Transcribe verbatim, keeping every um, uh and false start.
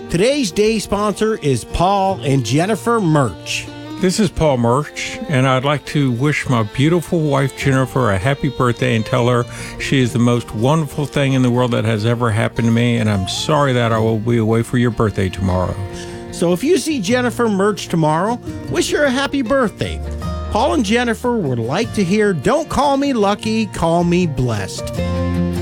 Today's day sponsor is Paul and Jennifer Murch. This is Paul Murch, and I'd like to wish my beautiful wife Jennifer a happy birthday and tell her she is the most wonderful thing in the world that has ever happened to me, and I'm sorry that I will be away for your birthday tomorrow. So if you see Jennifer Murch tomorrow, wish her a happy birthday. Paul and Jennifer would like to hear, "Don't call me lucky, call me blessed."